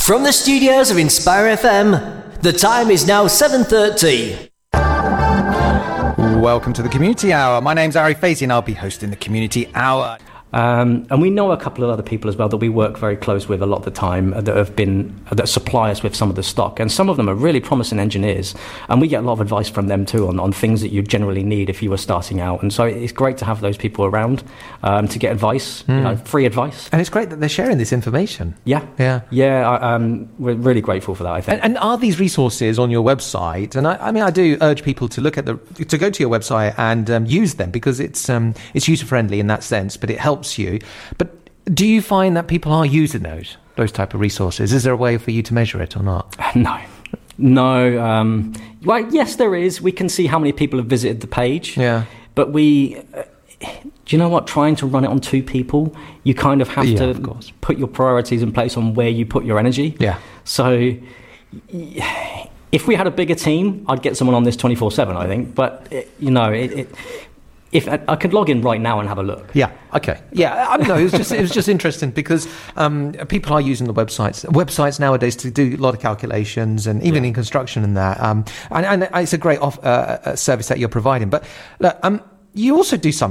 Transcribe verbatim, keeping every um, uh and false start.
From the studios of Inspire F M, the time is now seven thirty. Welcome to the Community Hour. My name's Ari Fazy and I'll be hosting the Community Hour. Um, and we know a couple of other people as well that we work very close with a lot of the time uh, that have been uh, that supply us with some of the stock, and some of them are really promising engineers, and we get a lot of advice from them too on, on things that you generally need if you were starting out. And so it's great to have those people around um, to get advice, mm. you know, free advice. And it's great that they're sharing this information. Yeah, yeah, yeah. I, um, we're really grateful for that, I think. And, and are these resources on your website? And I, I mean, I do urge people to look at the to go to your website and um, use them, because it's um, it's user friendly in that sense, but it helps you. But do you find that people are using those those type of resources? Is there a way for you to measure it or not? No. No. Um, well, yes, there is. We can see how many people have visited the page. Yeah. But we... Uh, do you know what? Trying to run it on two people, you kind of have yeah, to of put your priorities in place on where you put your energy. Yeah. So if we had a bigger team, I'd get someone on this twenty-four seven, I think. But, it, you know, it... it If I, I could log in right now and have a look. Yeah. Okay. Yeah. I don't know. It was just it was just interesting because um, people are using the websites websites nowadays to do a lot of calculations, and even yeah. in construction and that. Um, and, and it's a great off, uh, service that you're providing. But look, um, you also do something.